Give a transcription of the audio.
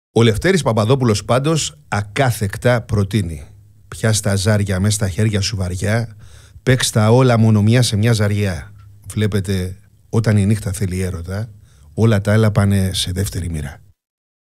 Ο Λευτέρης Παπαδόπουλος πάντως ακάθεκτα προτείνει: πιάσ' τα ζάρια μες στα χέρια σου βαριά, παίξ' τα όλα μόνο μια σε μια ζαριά. Βλέπετε, όταν η νύχτα θέλει έρωτα, όλα τα άλλα πάνε σε δεύτερη μοίρα.